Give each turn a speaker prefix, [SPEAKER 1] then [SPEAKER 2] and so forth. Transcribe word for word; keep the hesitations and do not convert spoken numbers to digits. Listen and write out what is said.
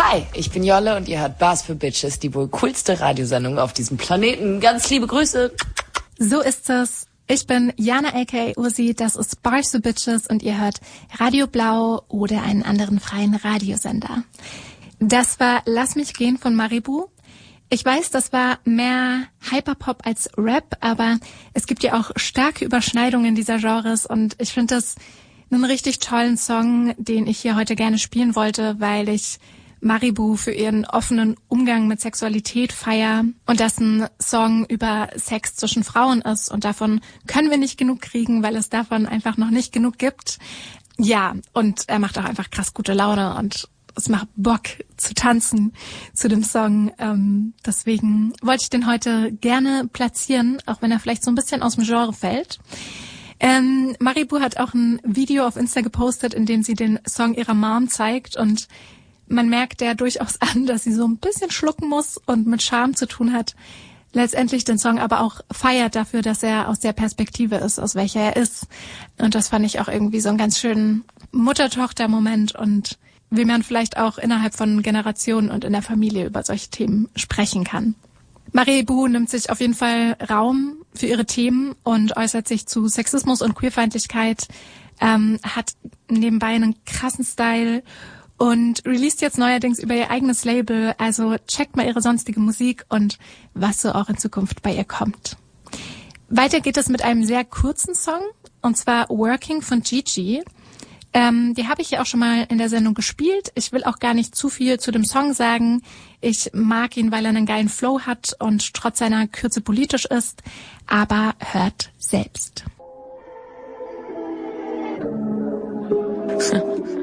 [SPEAKER 1] Hi, ich bin Jolle und ihr hört Bars für Bitches, die wohl coolste Radiosendung auf diesem Planeten. Ganz liebe Grüße.
[SPEAKER 2] So ist es. Ich bin Jana aka Ursi, das ist Bars for Bitches und ihr hört Radio Blau oder einen anderen freien Radiosender. Das war Lass mich gehen von Maribu. Ich weiß, das war mehr Hyperpop als Rap, aber es gibt ja auch starke Überschneidungen dieser Genres und ich finde das einen richtig tollen Song, den ich hier heute gerne spielen wollte, weil ich Maribu für ihren offenen Umgang mit Sexualität feier und das ein Song über Sex zwischen Frauen ist und davon können wir nicht genug kriegen, weil es davon einfach noch nicht genug gibt. Ja, und er macht auch einfach krass gute Laune und es macht Bock zu tanzen zu dem Song. Ähm, deswegen wollte ich den heute gerne platzieren, auch wenn er vielleicht so ein bisschen aus dem Genre fällt. Ähm, Maribu hat auch ein Video auf Insta gepostet, in dem sie den Song ihrer Mom zeigt und man merkt ja durchaus an, dass sie so ein bisschen schlucken muss und mit Scham zu tun hat. Letztendlich den Song aber auch feiert dafür, dass er aus der Perspektive ist, aus welcher er ist. Und das fand ich auch irgendwie so einen ganz schönen Mutter-Tochter-Moment und wie man vielleicht auch innerhalb von Generationen und in der Familie über solche Themen sprechen kann. Maribu nimmt sich auf jeden Fall Raum für ihre Themen und äußert sich zu Sexismus und Queerfeindlichkeit, ähm, hat nebenbei einen krassen Style und released jetzt neuerdings über ihr eigenes Label. Also checkt mal ihre sonstige Musik und was so auch in Zukunft bei ihr kommt. Weiter geht es mit einem sehr kurzen Song, und zwar Working von Gigi. Ähm, die habe ich ja auch schon mal in der Sendung gespielt. Ich will auch gar nicht zu viel zu dem Song sagen. Ich mag ihn, weil er einen geilen Flow hat und trotz seiner Kürze politisch ist. Aber hört selbst.